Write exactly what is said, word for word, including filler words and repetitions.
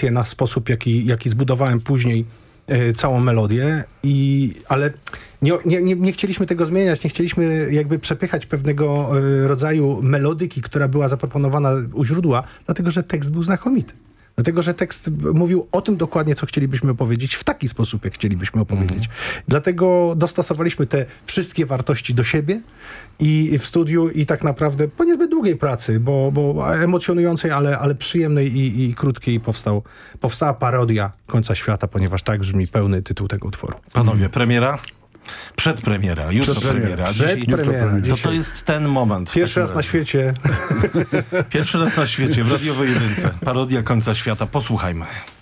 kompozycję na sposób, jaki, jaki zbudowałem później e, całą melodię, i, ale nie, nie, nie, nie chcieliśmy tego zmieniać, nie chcieliśmy jakby przepychać pewnego e, rodzaju melodyki, która była zaproponowana u źródła, dlatego że tekst był znakomity. Dlatego, że tekst mówił o tym dokładnie, co chcielibyśmy opowiedzieć, w taki sposób, jak chcielibyśmy opowiedzieć. Mhm. Dlatego dostosowaliśmy te wszystkie wartości do siebie i w studiu, i tak naprawdę po niezbyt długiej pracy, bo, bo emocjonującej, ale, ale przyjemnej i, i krótkiej powstał, powstała parodia Końca Świata, ponieważ tak brzmi pełny tytuł tego utworu. Panowie, premiera? Przedpremiera, już premiera. Przedpremiera. To, to jest ten moment. Pierwszy raz na świecie. Pierwszy raz na świecie, w radiowej jedynce. Parodia Końca Świata. Posłuchajmy.